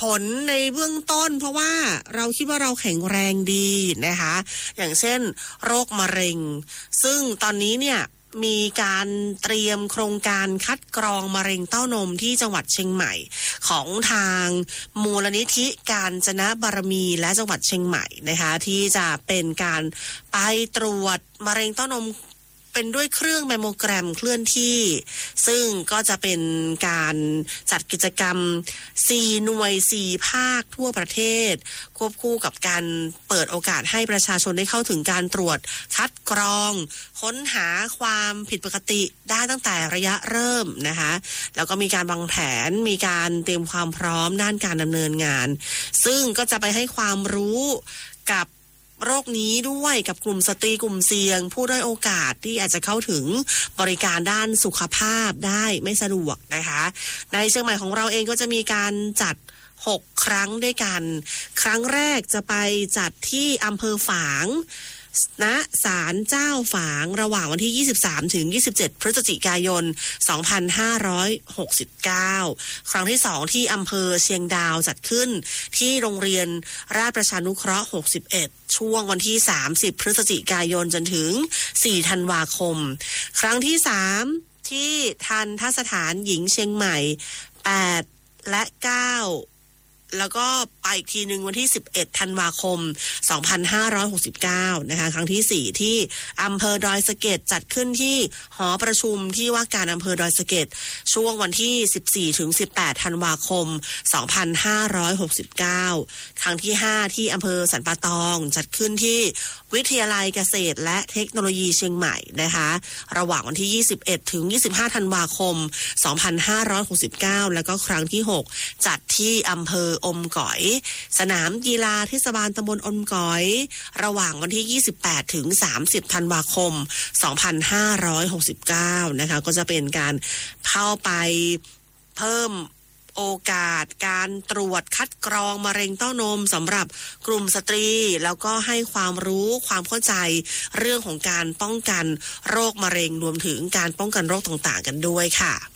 ลในเบื้องต้นเพราะว่าเราคิดว่าเราแข็งแรงดีนะคะอย่างเช่นโรคมะเร็งซึ่งตอนนี้เนี่ยมีการเตรียมโครงการคัดกรองมะเร็งเต้านมที่จังหวัดเชียงใหม่ของทางมูลนิธิกาญจนบารมีและจังหวัดเชียงใหม่นะคะที่จะเป็นการไปตรวจมะเร็งเต้านมเป็นด้วยเครื่องแมมโมแกรมเคลื่อนที่ซึ่งก็จะเป็นการจัดกิจกรรม4หน่วย4ภาคทั่วประเทศควบคู่กับการเปิดโอกาสให้ประชาชนได้เข้าถึงการตรวจคัดกรองค้นหาความผิดปกติได้ตั้งแต่ระยะเริ่มนะคะแล้วก็มีการวางแผนมีการเตรียมความพร้อมด้านการดำเนินงานซึ่งก็จะไปให้ความรู้กับโรคนี้ด้วยกับกลุ่มสตรีกลุ่มเสี่ยงผู้ด้อยโอกาสที่อาจจะเข้าถึงบริการด้านสุขภาพได้ไม่สะดวกนะคะในเชียงใหม่ของเราเองก็จะมีการจัด6ครั้งด้วยกันครั้งแรกจะไปจัดที่อำเภอฝางณศาลเจ้าฝางระหว่างวันที่23ถึง27พฤศจิกายน2569ครั้งที่2ที่อำเภอเชียงดาวจัดขึ้นที่โรงเรียนราชประชานุเคราะห์61ช่วงวันที่30พฤศจิกายนจนถึง4ธันวาคมครั้งที่3ที่ทัณฑสถานหญิงเชียงใหม่8และ9แล้วก็ไปอีกทีหนึ่งวันที่11ธันวาคม2569นะคะครั้งที่4ที่อำเภอดอยสะเก็ดจัดขึ้นที่หอประชุมที่ว่าการอำเภอดอยสะเก็ดช่วงวันที่14ถึง18ธันวาคม2569ครั้งที่5ที่อำเภอสันป่าตองจัดขึ้นที่วิทยาลัยเกษตรและเทคโนโลยีเชียงใหม่นะคะระหว่างวันที่21ถึง25ธันวาคม2569แล้วก็ครั้งที่6จัดที่อำเภออมก๋อยสนามกีฬาเทศบาลตำบลอมก๋อยระหว่างวันที่28ถึง30ธันวาคม2569นะคะก็จะเป็นการเข้าไปเพิ่มโอกาสการตรวจคัดกรองมะเร็งเต้านมสำหรับกลุ่มสตรีแล้วก็ให้ความรู้ความเข้าใจเรื่องของการป้องกันโรคมะเร็งรวมถึงการป้องกันโรคต่างๆกันด้วยค่ะ